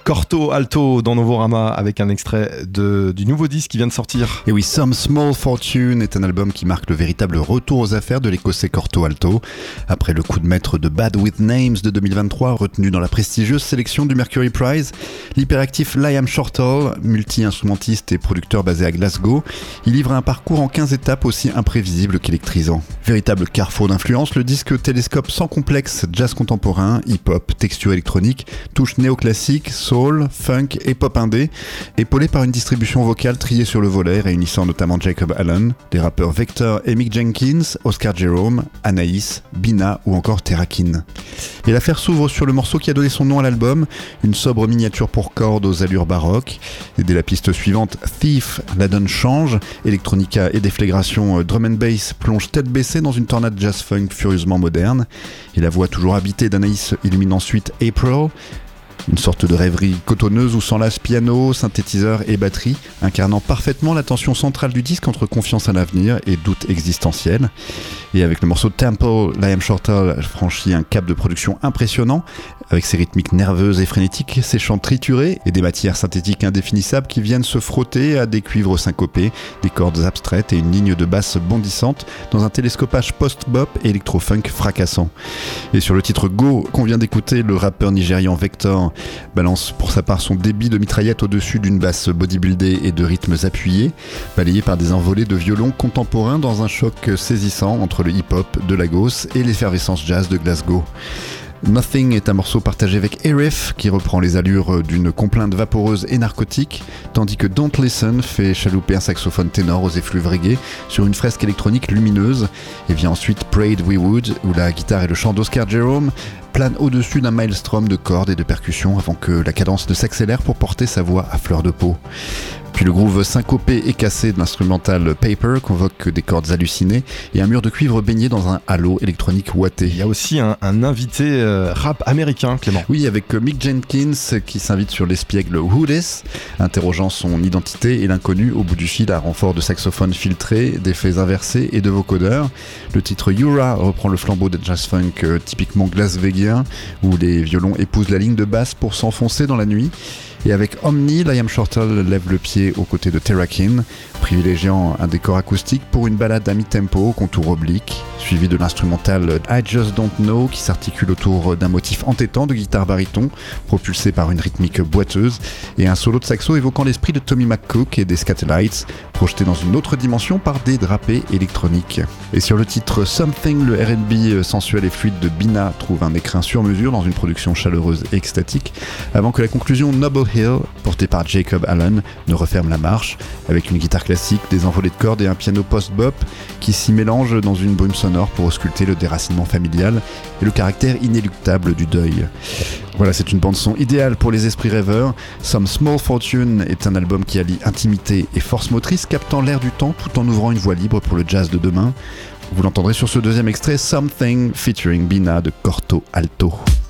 Corto Alto dans Novorama avec un extrait du nouveau disque qui vient de sortir. Et oui, Some Small Fortune est un album qui marque le véritable retour aux affaires de l'écossais Corto Alto. Après le coup de maître de Bad With Names de 2023, retenu dans la prestigieuse sélection du Mercury Prize, l'hyperactif Liam Shortall, multi-instrumentiste et producteur basé à Glasgow, il livre un parcours en 15 étapes aussi imprévisible qu'électrisant. Véritable carrefour d'influence, le disque télescope sans complexe jazz contemporain, hip-hop, texture électronique, touche néoclassique, soul, funk et pop indé, épaulé par une distribution vocale triée sur le volet, réunissant notamment Jacob Allen, les rappeurs Vector et Mick Jenkins, Oscar Jerome, Anaïs, Bina ou encore Terrakin. Et l'affaire s'ouvre sur le morceau qui a donné son nom à l'album, une sobre miniature pour cordes aux allures baroques. Et dès la piste suivante, Thief, la donne change, electronica et déflagration drum and bass plongent tête baissée dans une tornade jazz funk furieusement moderne. Et la voix toujours habitée d'Anaïs illumine ensuite April, une sorte de rêverie cotonneuse où s'enlacent piano, synthétiseur et batterie, incarnant parfaitement la tension centrale du disque entre confiance à l'avenir et doute existentiel. Et avec le morceau Temple, Liam Shortall franchit un cap de production impressionnant, avec ses rythmiques nerveuses et frénétiques, ses chants triturés et des matières synthétiques indéfinissables qui viennent se frotter à des cuivres syncopés, des cordes abstraites et une ligne de basse bondissante dans un télescopage post-bop et électro-funk fracassant. Et sur le titre Go, qu'on vient d'écouter, le rappeur nigérian Vector balance pour sa part son débit de mitraillette au-dessus d'une basse bodybuildée et de rythmes appuyés, balayés par des envolées de violons contemporains dans un choc saisissant entre le hip-hop de Lagos et l'effervescence jazz de Glasgow. Nothing est un morceau partagé avec Arif qui reprend les allures d'une complainte vaporeuse et narcotique, tandis que Don't Listen fait chalouper un saxophone ténor aux effluves reggae sur une fresque électronique lumineuse, et vient ensuite Prayed We Would, où la guitare et le chant d'Oscar Jerome planent au-dessus d'un maelstrom de cordes et de percussions avant que la cadence ne s'accélère pour porter sa voix à fleur de peau. Puis le groove syncopé et cassé de l'instrumental Paper convoque des cordes hallucinées et un mur de cuivre baigné dans un halo électronique ouaté. Il y a aussi un invité rap américain, Clément. Oui, avec Mick Jenkins qui s'invite sur l'espiègle Who Dis, interrogeant son identité et l'inconnu au bout du fil à renfort de saxophones filtrés, d'effets inversés et de vocodeurs. Le titre Yura reprend le flambeau de jazz funk typiquement glasvégien, où les violons épousent la ligne de basse pour s'enfoncer dans la nuit. Et avec Omni, Liam Shortall lève le pied aux côtés de Terrakin, privilégiant un décor acoustique pour une balade à mi-tempo au contour oblique, suivi de l'instrumental I Just Don't Know qui s'articule autour d'un motif entêtant de guitare baryton, propulsé par une rythmique boiteuse, et un solo de saxo évoquant l'esprit de Tommy McCook et des Scatolites, projeté dans une autre dimension par des drapés électroniques. Et sur le titre Something, le R&B sensuel et fluide de Bina trouve un écrin sur mesure dans une production chaleureuse et extatique, avant que la conclusion Noble Hill, portée par Jacob Allen, ne referme la marche, avec une guitare classique, des envolées de cordes et un piano post-bop qui s'y mélangent dans une brume sonore pour ausculter le déracinement familial et le caractère inéluctable du deuil. Voilà, c'est une bande-son idéale pour les esprits rêveurs. Some Small Fortune est un album qui allie intimité et force motrice, captant l'air du temps tout en ouvrant une voie libre pour le jazz de demain. Vous l'entendrez sur ce deuxième extrait, Something featuring Bina de Corto Alto.